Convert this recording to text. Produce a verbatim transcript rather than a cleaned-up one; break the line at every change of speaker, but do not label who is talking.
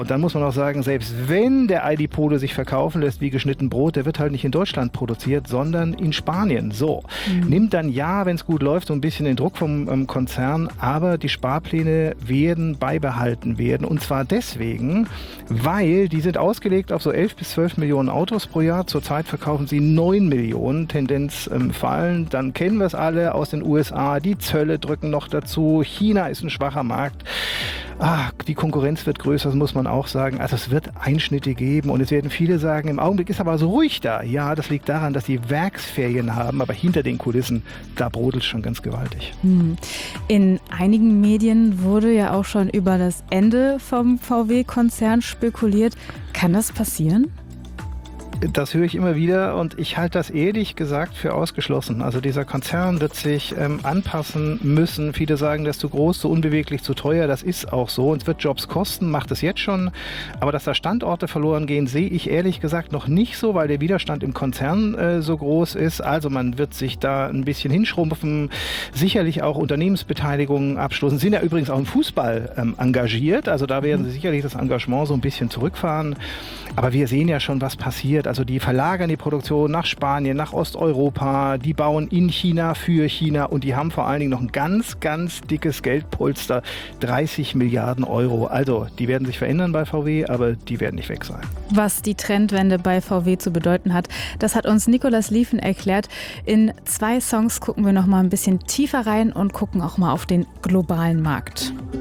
Und dann muss man auch sagen, selbst wenn der I D. Polo sich verkaufen lässt wie geschnitten Brot, der wird halt nicht in Deutschland produziert, sondern in Spanien. So, mhm. nimmt dann ja, wenn es gut läuft, so ein bisschen den Druck vom ähm, Konzern, aber die Sparpläne werden beibehalten werden. Und zwar deswegen, weil die sind ausgelegt auf so elf bis zwölf Millionen Autos pro Jahr. Zurzeit verkaufen sie neun Millionen, Tendenz ähm, fallen. Dann kennen wir es alle aus den U S A, die Zölle drücken noch dazu. China ist ein schwacher Markt. Ah, die Konkurrenz wird größer, das muss man auch sagen. Also es wird Einschnitte geben und es werden viele sagen, im Augenblick ist aber so ruhig da. Ja, das liegt daran, dass die Werksferien haben, aber hinter den Kulissen, da brodelt es schon ganz gewaltig.
Hm. In einigen Medien wurde ja auch schon über das Ende vom V W-Konzern spekuliert. Kann das passieren?
Das höre ich immer wieder und ich halte das ehrlich gesagt für ausgeschlossen. Also dieser Konzern wird sich ähm, anpassen müssen. Viele sagen, das ist zu groß, zu unbeweglich, zu teuer. Das ist auch so und es wird Jobs kosten, macht es jetzt schon. Aber dass da Standorte verloren gehen, sehe ich ehrlich gesagt noch nicht so, weil der Widerstand im Konzern äh, so groß ist. Also man wird sich da ein bisschen hinschrumpfen, sicherlich auch Unternehmensbeteiligungen abstoßen. Sind ja übrigens auch im Fußball ähm, engagiert. Also da werden sie sicherlich das Engagement so ein bisschen zurückfahren. Aber wir sehen ja schon, was passiert. Also die verlagern die Produktion nach Spanien, nach Osteuropa, die bauen in China für China und die haben vor allen Dingen noch ein ganz, ganz dickes Geldpolster, dreißig Milliarden Euro. Also die werden sich verändern bei V W, aber die werden nicht weg sein.
Was die Trendwende bei V W zu bedeuten hat, das hat uns Nicolas Lieven erklärt. In zwei Songs gucken wir noch mal ein bisschen tiefer rein und gucken auch mal auf den globalen Markt.